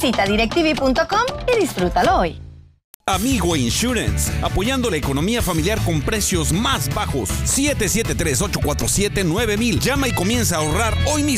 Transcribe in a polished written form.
Visita directv.com y disfrútalo hoy. Amigo Insurance, apoyando la economía familiar con precios más bajos. 773-847-9000. Llama y comienza a ahorrar hoy mismo.